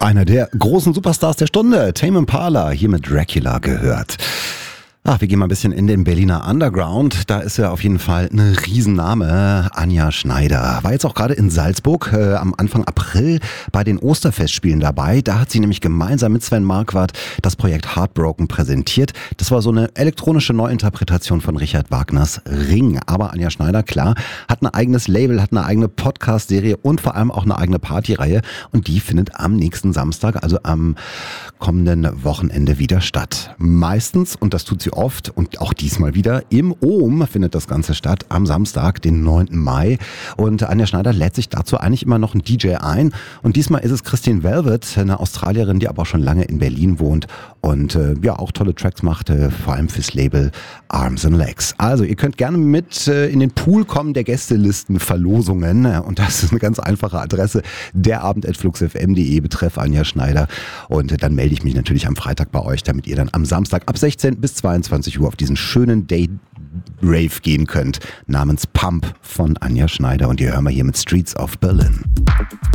Einer der großen Superstars der Stunde, Tame Impala, hier mit Dracula gehört. Wir gehen mal ein bisschen in den Berliner Underground. Da ist ja auf jeden Fall eine Riesenname, Anja Schneider. War jetzt auch gerade in Salzburg am Anfang April bei den Osterfestspielen dabei. Da hat sie nämlich gemeinsam mit Sven Marquardt das Projekt Heartbroken präsentiert. Das war so eine elektronische Neuinterpretation von Richard Wagners Ring. Aber Anja Schneider, klar, hat ein eigenes Label, hat eine eigene Podcast-Serie und vor allem auch eine eigene Partyreihe. Und die findet am nächsten Samstag, also am kommenden Wochenende wieder statt. Meistens, und das tut sie oft und auch diesmal wieder, im Ohm findet das Ganze statt am Samstag, den 9. Mai. Und Anja Schneider lädt sich dazu eigentlich immer noch einen DJ ein. Und diesmal ist es Christine Velvet, eine Australierin, die aber auch schon lange in Berlin wohnt und auch tolle Tracks macht, vor allem fürs Label Arms and Legs. Also ihr könnt gerne mit in den Pool kommen der Gästelistenverlosungen. Und das ist eine ganz einfache Adresse, derabend@fluxfm.de betreff Anja Schneider. Und dann melde ich mich natürlich am Freitag bei euch, damit ihr dann am Samstag ab 16 bis 22 Uhr auf diesen schönen Day Rave gehen könnt, namens Pump von Anja Schneider. Und die hören wir hier mit Streets of Berlin.